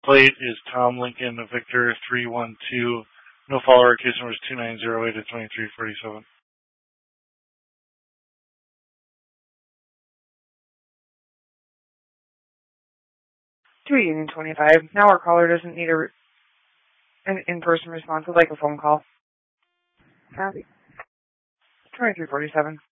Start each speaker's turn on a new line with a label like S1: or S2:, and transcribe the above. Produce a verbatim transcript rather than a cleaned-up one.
S1: Plate is Tom Lincoln Victor three one two. No follower. Case number is two nine zero eight to twenty-three forty-seven.
S2: two Union twenty-five. Now our caller doesn't need a re- an in-person response. It's like a phone call. Copy. twenty-three forty-seven.